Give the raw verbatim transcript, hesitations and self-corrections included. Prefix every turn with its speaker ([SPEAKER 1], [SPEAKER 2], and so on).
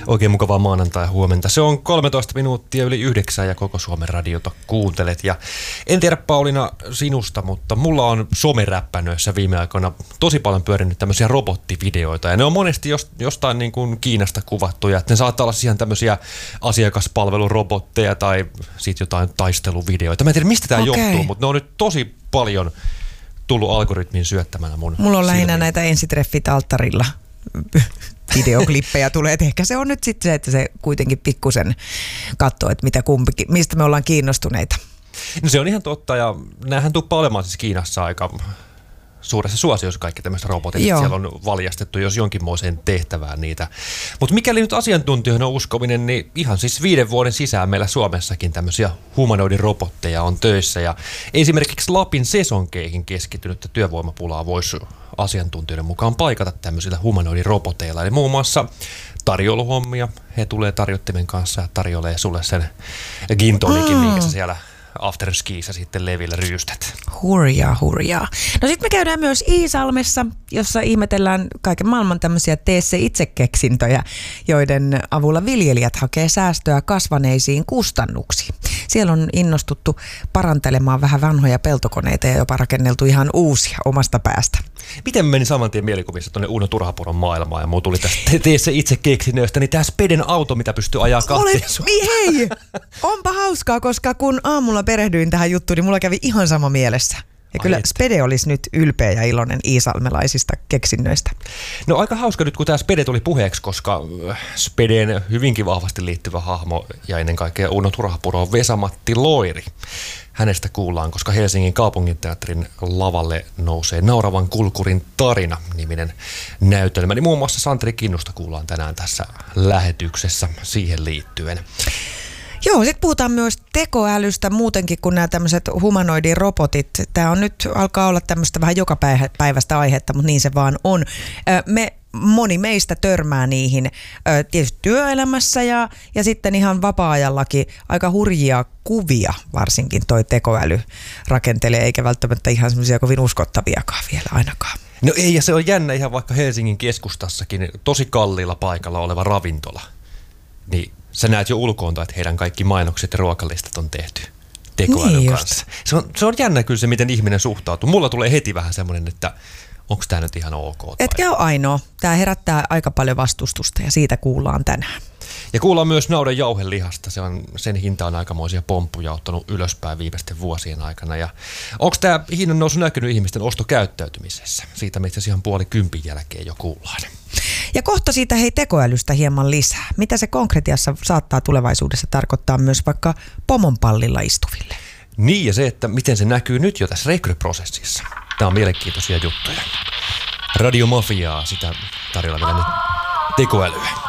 [SPEAKER 1] Oikein mukavaa maanantai huomenta. Se on kolmetoista minuuttia yli yhdeksän ja koko Suomen radiota kuuntelet. Ja en tiedä Pauliina sinusta, mutta mulla on someräppänöissä viime aikoina tosi paljon pyörinyt tämmöisiä robottivideoita. Ja ne on monesti jostain niin kuin Kiinasta kuvattuja. Että ne saattaa olla ihan tämmöisiä asiakaspalvelurobotteja tai sitten jotain taisteluvideoita. Mä en tiedä mistä tämä
[SPEAKER 2] okay.
[SPEAKER 1] johtuu, mutta ne on nyt tosi paljon tullut algoritmin syöttämänä mun
[SPEAKER 2] Mulla on lähinnä
[SPEAKER 1] silmiin.
[SPEAKER 2] näitä ensitreffit alttarilla videoklippejä tulee. Et ehkä se on nyt sitten se, että se kuitenkin pikkusen katsoo, että mitä kumpikin, mistä me ollaan kiinnostuneita.
[SPEAKER 1] No se on ihan totta ja näähän tuppaa olemaan siis Kiinassa aika suuressa suosiossa kaikki tämmöiset robotit. Siellä on valjastettu jos jonkinmoiseen tehtävään niitä. Mutta mikäli nyt asiantuntijoina on uskominen, niin ihan siis viiden vuoden sisään meillä Suomessakin tämmöisiä humanoidirobotteja on töissä. Ja esimerkiksi Lapin sesonkeihin keskittynyttä työvoimapulaa voisi asiantuntijoiden mukaan paikata tämmöisillä humanoidiroboteilla. Eli muun muassa tarjouluhommia. He tulee tarjottimen kanssa ja tarjoilee sulle sen gin tonikin, mm. minkä sä siellä afterskiissa sitten levillä ryystät.
[SPEAKER 2] Hurjaa, hurjaa. No sitten me käydään myös Iisalmessa, jossa ihmetellään kaiken maailman tämmöisiä tee se itse keksintöjä, joiden avulla viljelijät hakee säästöä kasvaneisiin kustannuksiin. Siellä on innostuttu parantelemaan vähän vanhoja peltokoneita ja jopa rakenneltu ihan uusia omasta päästä.
[SPEAKER 1] Miten meni saman tien mielikuvissa tuonne Uno Turhapuron maailmaan ja muu tuli tästä tee se itse keksinnöistä, niin tämä Speden auto, mitä pystyy ajaa kahteen
[SPEAKER 2] suuntaan. Hei, onpa hauskaa, koska kun aamulla perehdyin tähän juttuun, niin mulla kävi ihan sama mielessä. Ja kyllä Spede olisi nyt ylpeä ja iloinen iisalmelaisista keksinnöistä.
[SPEAKER 1] No aika hauska nyt, kun tämä Spede tuli puheeksi, koska Spedeen hyvinkin vahvasti liittyvä hahmo ja ennen kaikkea Uno Turhapuro on Vesa-Matti Loiri. Hänestä kuullaan, koska Helsingin kaupunginteatterin lavalle nousee Nauravan kulkurin tarina -niminen näytelmä. Niin muun muassa Santeri Kinnusta kuullaan tänään tässä lähetyksessä siihen liittyen.
[SPEAKER 2] Joo, sitten puhutaan myös tekoälystä muutenkin kuin nämä tämmöiset humanoidirobotit. Tämä on nyt, alkaa olla tämmöistä vähän joka päivästä aihetta, mutta niin se vaan on. Me, moni meistä törmää niihin tietysti työelämässä ja, ja sitten ihan vapaa-ajallakin aika hurjia kuvia, varsinkin toi tekoäly rakentelee, eikä välttämättä ihan semmoisia kovin uskottaviakaan vielä ainakaan.
[SPEAKER 1] No ei, ja se on jännä ihan vaikka Helsingin keskustassakin tosi kalliilla paikalla oleva ravintola. Niin sä näet jo ulkoonta, että heidän kaikki mainokset ja ruokalistat on tehty tekoälyn
[SPEAKER 2] niin
[SPEAKER 1] kanssa. Se on, se on jännä kyllä se, miten ihminen suhtautuu. Mulla tulee heti vähän semmoinen, että onko tämä nyt ihan ok? Tai...
[SPEAKER 2] Etkä ole ainoa. Tämä herättää aika paljon vastustusta ja siitä kuullaan tänään.
[SPEAKER 1] Ja kuullaan myös naudan jauhelihasta. Se on, sen hinta on aikamoisia pomppuja ottanut ylöspäin viimeisten vuosien aikana. Ja onko tämä hinnan nousu näkynyt ihmisten ostokäyttäytymisessä? Siitä me itse asiassa ihan puoli kympin jälkeen jo kuullaan.
[SPEAKER 2] Ja kohta siitä hei tekoälystä hieman lisää. Mitä se konkretiassa saattaa tulevaisuudessa tarkoittaa myös vaikka pomonpallilla istuville?
[SPEAKER 1] Niin ja se, että miten se näkyy nyt jo tässä rekryprosessissa. Tämä on mielenkiintoisia juttuja. Radiomafiaa, sitä tarjolla vielä nyt tekoälyä.